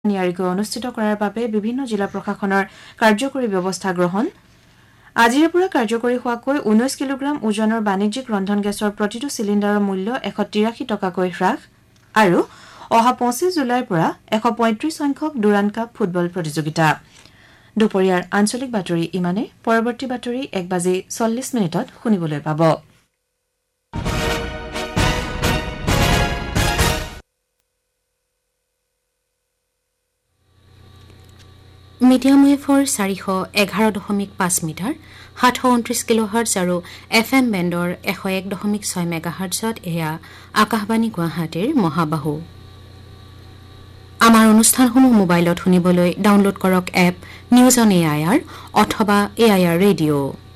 নিয়াৰিকৈ অনুষ্ঠিত কৰাৰ বাবে বিভিন্ন জিলা প্ৰশাসনৰ কাৰ্যকৰী ব্যৱস্থা গ্ৰহণ আজিৰে পৰা কাৰ্যকৰী হোৱাকৈ 19 কিলোগ্ৰাম ওজনৰ বাণিজ্যিক ৰন্ধন গেছৰ প্ৰতিটো চিলিণ্ডাৰৰ মূল্য 183 টকাকৈ হ্ৰাস আৰু অহা 25 জুলাইৰ পৰা 135 সংখ্যক ডুৰাণ্ড কাপ ফুটবল প্ৰতিযোগিতা দুপৰীয়াৰ আঞ্চলিক বাতৰি ইমানে পৰৱৰ্তী বাতৰি 1:40 শুনিবলৈ পাব মিডিয়াম ৱেভৰ 411.5 মিটাৰ 729 কিলোহাৰ্টজ আৰু FM বেণ্ডৰ 101.6 মেগাহাৰ্টজত এয়া আকাশবাণী গুৱাহাটীৰ মহাবাহু আমাৰ অনুষ্ঠানসমূহ মোবাইলত শুনিবলৈ ডাউনলোড কৰক এপ নিউজ অন এআইআৰ অথবা এআইআৰ ৰেডিঅ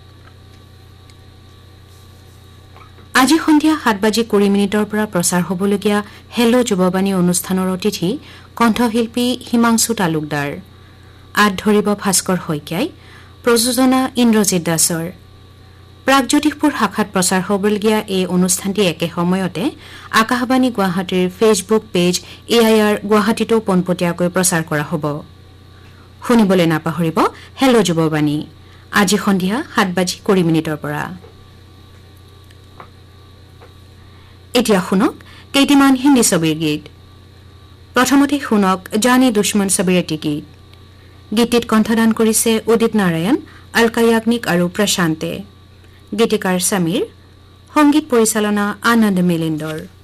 আজি সন্ধিয়া 7:20 পৰা প্ৰচাৰ হ'বলগীয়া হেল্ল' যুৱবাণী অনুষ্ঠানৰ অতিথি কণ্ঠশিল্পী হিমাংশু তালুকদাৰ আদ ধৰিব ভাস্কৰ শইকীয়াই প্ৰযোজনা ইন্দ্ৰজিৎ দাসৰ প্ৰাগজ্যোতিষপুৰ শাখাত প্ৰচাৰ হ'বলগীয়া এই অনুষ্ঠানটি একে সময়তে আকাশবাণী গুৱাহাটীৰ ফেচবুক পেজ এআইআৰ গুৱাহাটীতো পোনপটীয়াকৈ প্ৰচাৰ কৰা হ'ব শুনিবলৈ নাপাহৰিব হেল্ল' যুৱবাণী আজি সন্ধিয়া 7:20 পৰা এতিয়া শুনক কেইটামান হিন্দী ছবিৰ গীত প্ৰথমতে শুনক জানি দুশ্মন সবিৰতি গীত গীতটিত কণ্ঠদান কৰিছে উদিত নাৰায়ণ অলকা য়াগনিক আৰু প্ৰশান্তে গীতিকাৰ সমীৰ সংগীত পৰিচালনা আনন্দ মিলিন্দৰ